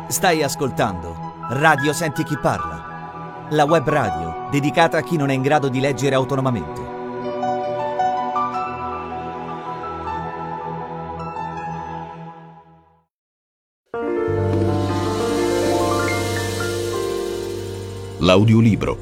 Stai ascoltando Radio Senti Chi Parla, la web radio dedicata a chi non è in grado di leggere autonomamente. L'audiolibro.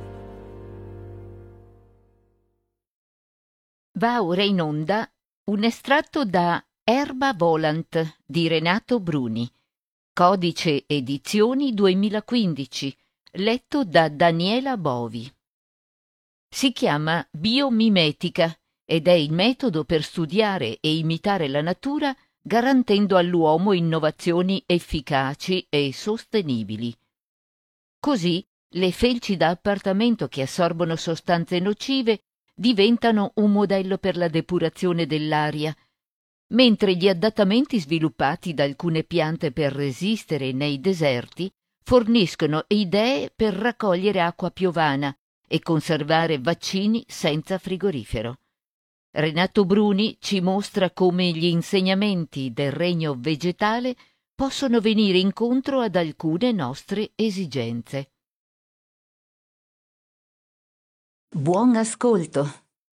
Va ora in onda un estratto da Erba Volant di Renato Bruni, codice edizioni 2015, letto da Daniela Bovi. Si chiama biomimetica ed è il metodo per studiare e imitare la natura garantendo all'uomo innovazioni efficaci e sostenibili. Così le felci da appartamento che assorbono sostanze nocive diventano un modello per la depurazione dell'aria, mentre gli adattamenti sviluppati da alcune piante per resistere nei deserti forniscono idee per raccogliere acqua piovana e conservare vaccini senza frigorifero. Renato Bruni ci mostra come gli insegnamenti del regno vegetale possono venire incontro ad alcune nostre esigenze. Buon ascolto.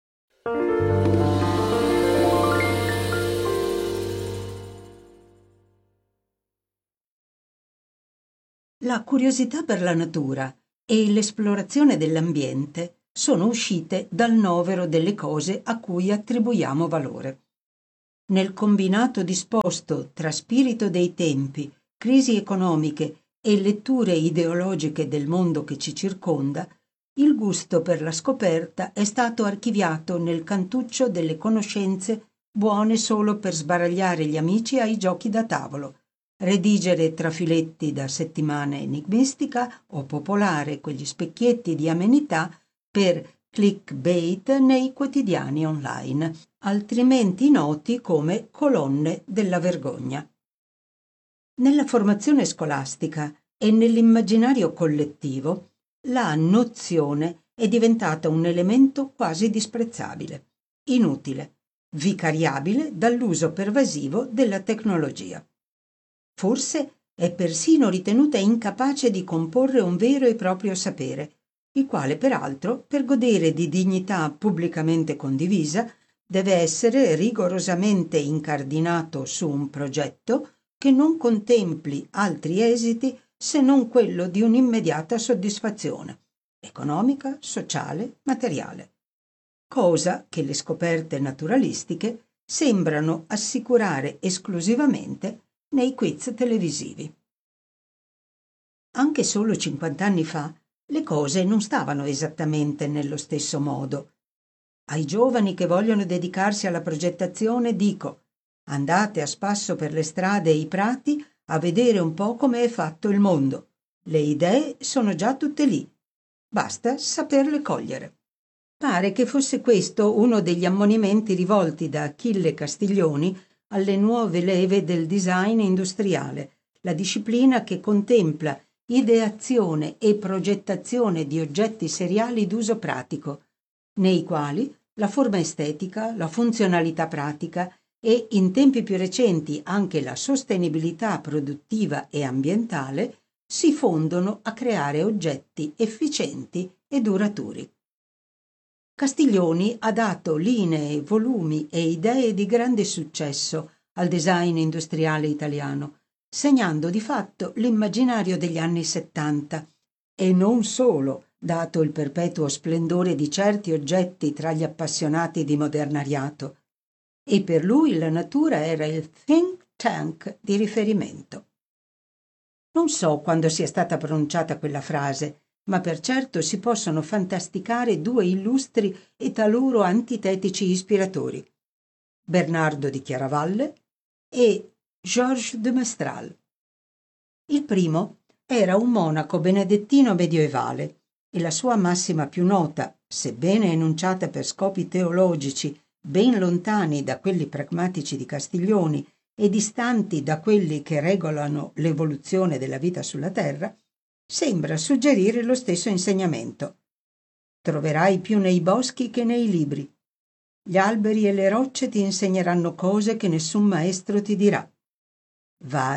La curiosità per la natura e l'esplorazione dell'ambiente sono uscite dal novero delle cose a cui attribuiamo valore. Nel combinato disposto tra spirito dei tempi, crisi economiche e letture ideologiche del mondo che ci circonda, il gusto per la scoperta è stato archiviato nel cantuccio delle conoscenze buone solo per sbaragliare gli amici ai giochi da tavolo, redigere trafiletti da settimana enigmistica o popolare quegli specchietti di amenità per clickbait nei quotidiani online, altrimenti noti come colonne della vergogna. Nella formazione scolastica e nell'immaginario collettivo, la nozione è diventata un elemento quasi disprezzabile, inutile, vicariabile dall'uso pervasivo della tecnologia. Forse è persino ritenuta incapace di comporre un vero e proprio sapere, il quale peraltro, per godere di dignità pubblicamente condivisa, deve essere rigorosamente incardinato su un progetto che non contempli altri esiti se non quello di un'immediata soddisfazione, economica, sociale, materiale, cosa che le scoperte naturalistiche sembrano assicurare esclusivamente nei quiz televisivi. Anche solo 50 anni fa le cose non stavano esattamente nello stesso modo. Ai giovani che vogliono dedicarsi alla progettazione dico: andate a spasso per le strade e i prati a vedere un po' come è fatto il mondo. Le idee sono già tutte lì. Basta saperle cogliere. Pare che fosse questo uno degli ammonimenti rivolti da Achille Castiglioni alle nuove leve del design industriale, la disciplina che contempla ideazione e progettazione di oggetti seriali d'uso pratico, nei quali la forma estetica, la funzionalità pratica e, in tempi più recenti, anche la sostenibilità produttiva e ambientale si fondono a creare oggetti efficienti e duraturi. Castiglioni ha dato linee, volumi e idee di grande successo al design industriale italiano, segnando di fatto l'immaginario degli anni 70 e non solo, dato il perpetuo splendore di certi oggetti tra gli appassionati di modernariato. E per lui la natura era il think tank di riferimento. Non so quando sia stata pronunciata quella frase, ma per certo si possono fantasticare due illustri e taloro antitetici ispiratori: Bernardo di Chiaravalle e Georges de Mestral. Il primo era un monaco benedettino medievale e la sua massima più nota, sebbene enunciata per scopi teologici ben lontani da quelli pragmatici di Castiglioni e distanti da quelli che regolano l'evoluzione della vita sulla terra, sembra suggerire lo stesso insegnamento. Troverai più nei boschi che nei libri. Gli alberi e le rocce ti insegneranno cose che nessun maestro ti dirà. Vai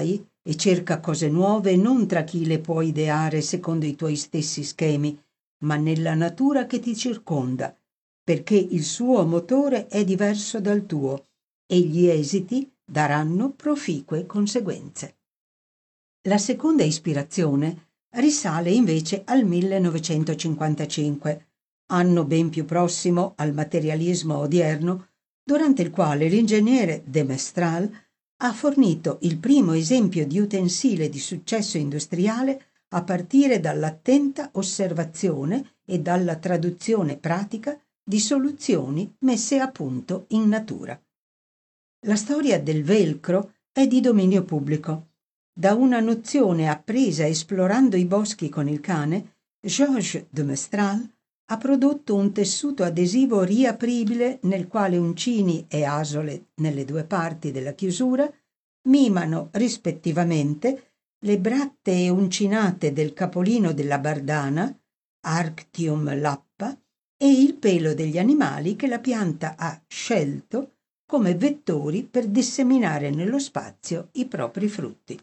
e cerca cose nuove non tra chi le può ideare secondo i tuoi stessi schemi, ma nella natura che ti circonda, perché il suo motore è diverso dal tuo e gli esiti daranno proficue conseguenze. La seconda ispirazione risale invece al 1955, anno ben più prossimo al materialismo odierno, durante il quale l'ingegnere de Mestral ha fornito il primo esempio di utensile di successo industriale a partire dall'attenta osservazione e dalla traduzione pratica di soluzioni messe a punto in natura. La storia del velcro è di dominio pubblico. Da una nozione appresa esplorando i boschi con il cane, Georges de Mestral ha prodotto un tessuto adesivo riapribile nel quale uncini e asole nelle due parti della chiusura mimano rispettivamente le brattee uncinate del capolino della bardana, Arctium lappa, e il pelo degli animali che la pianta ha scelto come vettori per disseminare nello spazio i propri frutti.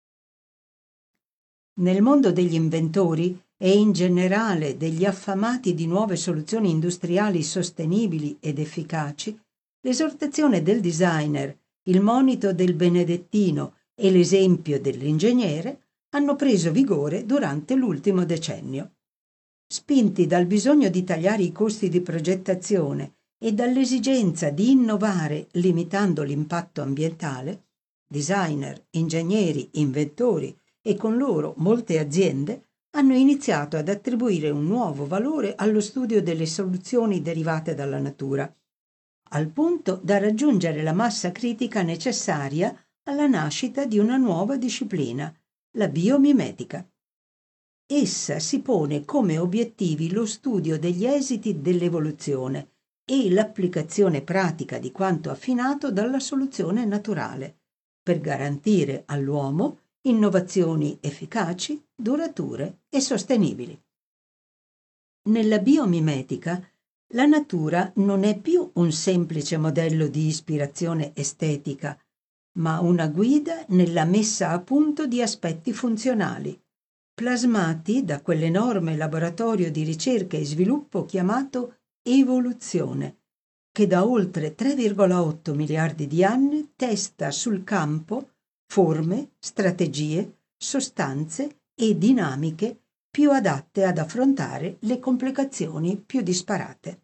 Nel mondo degli inventori e in generale degli affamati di nuove soluzioni industriali sostenibili ed efficaci, l'esortazione del designer, il monito del benedettino e l'esempio dell'ingegnere hanno preso vigore durante l'ultimo decennio. Spinti dal bisogno di tagliare i costi di progettazione e dall'esigenza di innovare limitando l'impatto ambientale, designer, ingegneri, inventori e con loro molte aziende hanno iniziato ad attribuire un nuovo valore allo studio delle soluzioni derivate dalla natura, al punto da raggiungere la massa critica necessaria alla nascita di una nuova disciplina, la biomimetica. Essa si pone come obiettivi lo studio degli esiti dell'evoluzione e l'applicazione pratica di quanto affinato dalla soluzione naturale, per garantire all'uomo innovazioni efficaci, durature e sostenibili. Nella biomimetica, la natura non è più un semplice modello di ispirazione estetica, ma una guida nella messa a punto di aspetti funzionali, plasmati da quell'enorme laboratorio di ricerca e sviluppo chiamato evoluzione, che da oltre 3,8 miliardi di anni testa sul campo forme, strategie, sostanze e dinamiche più adatte ad affrontare le complicazioni più disparate.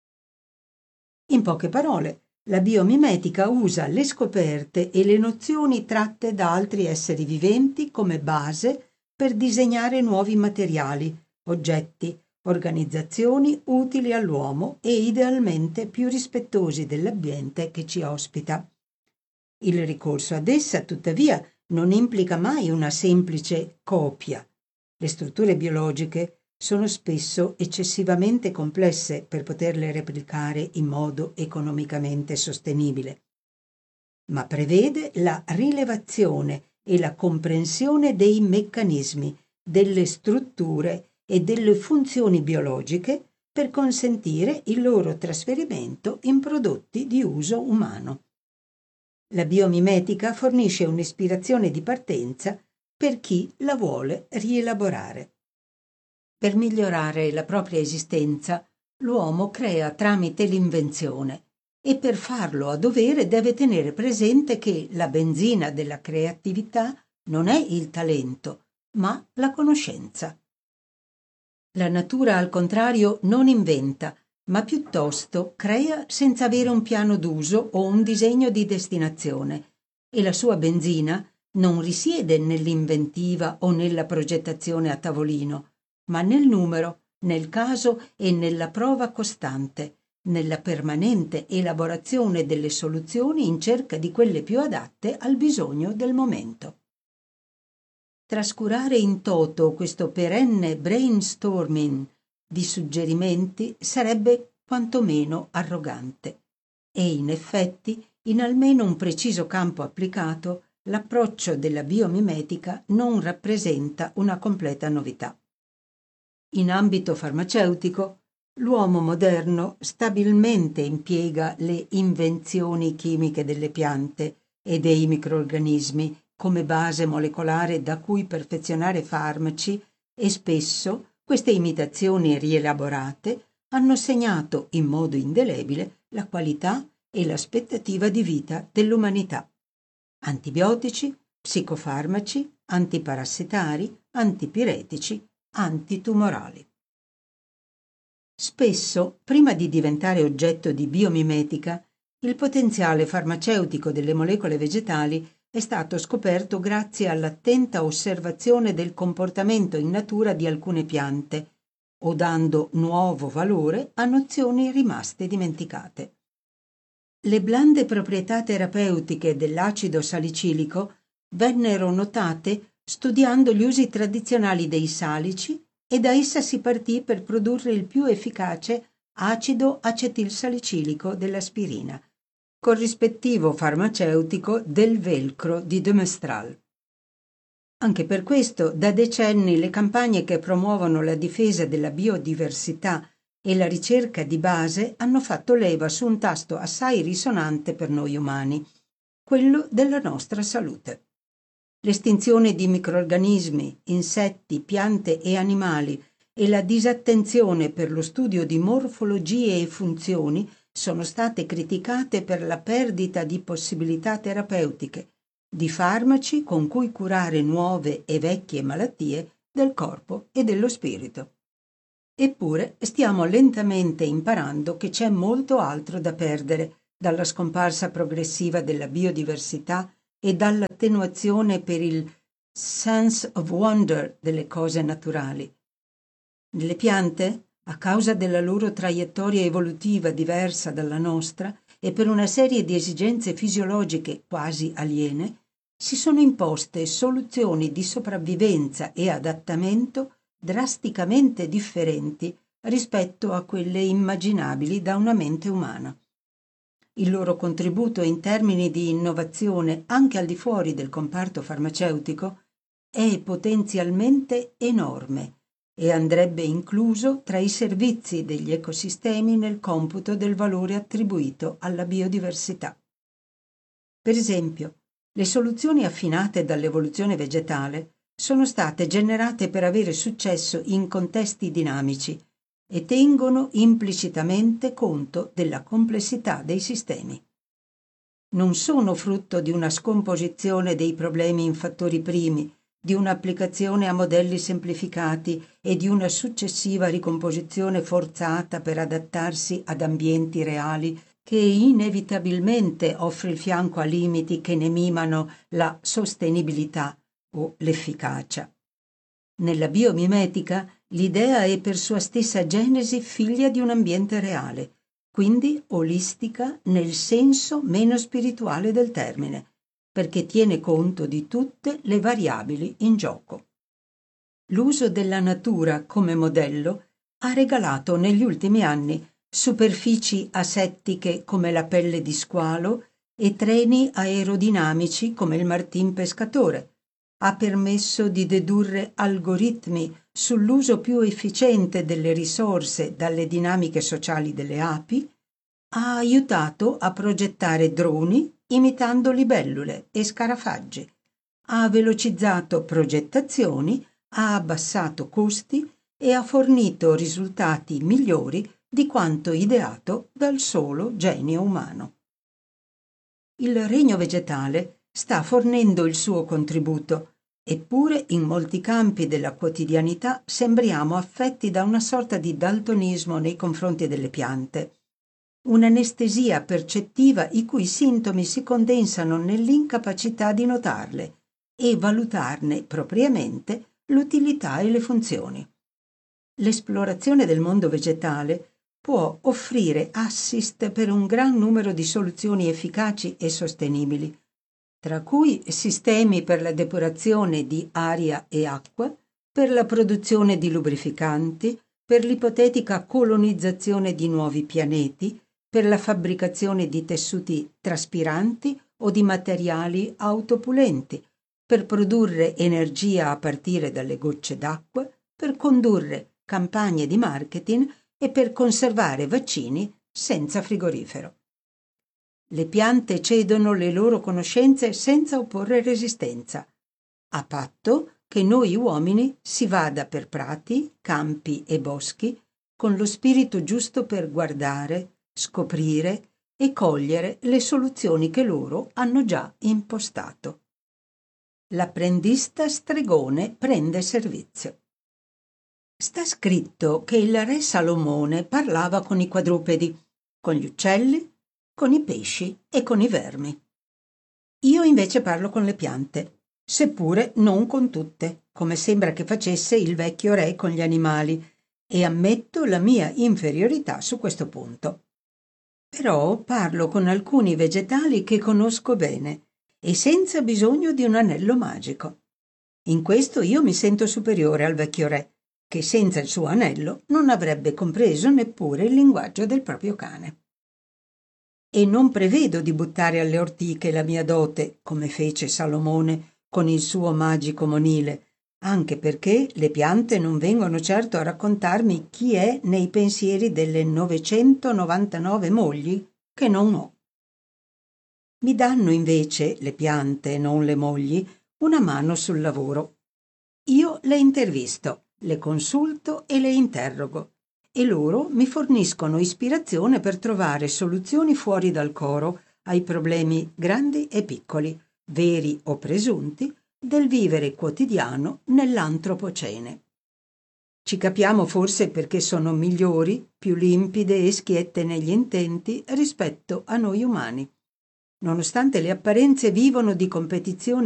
In poche parole, la biomimetica usa le scoperte e le nozioni tratte da altri esseri viventi come base per disegnare nuovi materiali, oggetti, organizzazioni utili all'uomo e idealmente più rispettosi dell'ambiente che ci ospita. Il ricorso ad essa, tuttavia, non implica mai una semplice copia. Le strutture biologiche sono spesso eccessivamente complesse per poterle replicare in modo economicamente sostenibile, ma prevede la rilevazione e la comprensione dei meccanismi, delle strutture e delle funzioni biologiche per consentire il loro trasferimento in prodotti di uso umano. La biomimetica fornisce un'ispirazione di partenza per chi la vuole rielaborare. Per migliorare la propria esistenza, l'uomo crea tramite l'invenzione e per farlo a dovere deve tenere presente che la benzina della creatività non è il talento, ma la conoscenza. La natura, al contrario, non inventa, ma piuttosto crea senza avere un piano d'uso o un disegno di destinazione, e la sua benzina non risiede nell'inventiva o nella progettazione a tavolino, ma nel numero, nel caso e nella prova costante, nella permanente elaborazione delle soluzioni in cerca di quelle più adatte al bisogno del momento. Trascurare in toto questo perenne brainstorming di suggerimenti sarebbe quantomeno arrogante e in effetti, in almeno un preciso campo applicato, l'approccio della biomimetica non rappresenta una completa novità. In ambito farmaceutico, l'uomo moderno stabilmente impiega le invenzioni chimiche delle piante e dei microrganismi come base molecolare da cui perfezionare farmaci e spesso queste imitazioni rielaborate hanno segnato in modo indelebile la qualità e l'aspettativa di vita dell'umanità. Antibiotici, psicofarmaci, antiparassitari, antipiretici, antitumorali. Spesso, prima di diventare oggetto di biomimetica, il potenziale farmaceutico delle molecole vegetali è stato scoperto grazie all'attenta osservazione del comportamento in natura di alcune piante, o dando nuovo valore a nozioni rimaste dimenticate. Le blande proprietà terapeutiche dell'acido salicilico vennero notate studiando gli usi tradizionali dei salici e da essa si partì per produrre il più efficace acido acetilsalicilico dell'aspirina, corrispettivo farmaceutico del velcro di de Mestral. Anche per questo, da decenni le campagne che promuovono la difesa della biodiversità e la ricerca di base hanno fatto leva su un tasto assai risonante per noi umani, quello della nostra salute. L'estinzione di microrganismi, insetti, piante e animali e la disattenzione per lo studio di morfologie e funzioni sono state criticate per la perdita di possibilità terapeutiche, di farmaci con cui curare nuove e vecchie malattie del corpo e dello spirito. Eppure stiamo lentamente imparando che c'è molto altro da perdere dalla scomparsa progressiva della biodiversità e dall'attenuazione per il sense of wonder delle cose naturali. Nelle piante, a causa della loro traiettoria evolutiva diversa dalla nostra e per una serie di esigenze fisiologiche quasi aliene, si sono imposte soluzioni di sopravvivenza e adattamento drasticamente differenti rispetto a quelle immaginabili da una mente umana. Il loro contributo in termini di innovazione anche al di fuori del comparto farmaceutico è potenzialmente enorme e andrebbe incluso tra i servizi degli ecosistemi nel computo del valore attribuito alla biodiversità. Per esempio, le soluzioni affinate dall'evoluzione vegetale sono state generate per avere successo in contesti dinamici e tengono implicitamente conto della complessità dei sistemi. Non sono frutto di una scomposizione dei problemi in fattori primi, di un'applicazione a modelli semplificati e di una successiva ricomposizione forzata per adattarsi ad ambienti reali che inevitabilmente offre il fianco a limiti che ne mimano la sostenibilità o l'efficacia. Nella biomimetica l'idea è per sua stessa genesi figlia di un ambiente reale, quindi olistica nel senso meno spirituale del termine, perché tiene conto di tutte le variabili in gioco. L'uso della natura come modello ha regalato negli ultimi anni superfici asettiche come la pelle di squalo e treni aerodinamici come il martin pescatore. Ha permesso di dedurre algoritmi sull'uso più efficiente delle risorse dalle dinamiche sociali delle api, ha aiutato a progettare droni imitando libellule e scarafaggi, ha velocizzato progettazioni, ha abbassato costi e ha fornito risultati migliori di quanto ideato dal solo genio umano. Il regno vegetale sta fornendo il suo contributo, eppure in molti campi della quotidianità sembriamo affetti da una sorta di daltonismo nei confronti delle piante, un'anestesia percettiva i cui sintomi si condensano nell'incapacità di notarle e valutarne propriamente l'utilità e le funzioni. L'esplorazione del mondo vegetale può offrire assist per un gran numero di soluzioni efficaci e sostenibili, tra cui sistemi per la depurazione di aria e acqua, per la produzione di lubrificanti, per l'ipotetica colonizzazione di nuovi pianeti, per la fabbricazione di tessuti traspiranti o di materiali autopulenti, per produrre energia a partire dalle gocce d'acqua, per condurre campagne di marketing e per conservare vaccini senza frigorifero. Le piante cedono le loro conoscenze senza opporre resistenza, a patto che noi uomini si vada per prati, campi e boschi con lo spirito giusto per guardare, scoprire e cogliere le soluzioni che loro hanno già impostato. L'apprendista stregone prende servizio. Sta scritto che il re Salomone parlava con i quadrupedi, con gli uccelli, con i pesci e con i vermi. Io invece parlo con le piante, seppure non con tutte, come sembra che facesse il vecchio re con gli animali, e ammetto la mia inferiorità su questo punto. Però parlo con alcuni vegetali che conosco bene e senza bisogno di un anello magico. In questo io mi sento superiore al vecchio re, che senza il suo anello non avrebbe compreso neppure il linguaggio del proprio cane. E non prevedo di buttare alle ortiche la mia dote, come fece Salomone con il suo magico monile, anche perché le piante non vengono certo a raccontarmi chi è nei pensieri delle 999 mogli che non ho. Mi danno invece le piante, non le mogli, una mano sul lavoro. Io le intervisto, le consulto e le interrogo, e loro mi forniscono ispirazione per trovare soluzioni fuori dal coro ai problemi grandi e piccoli, veri o presunti, del vivere quotidiano nell'antropocene. Ci capiamo forse perché sono migliori, più limpide e schiette negli intenti rispetto a noi umani. Nonostante le apparenze vivono di competizione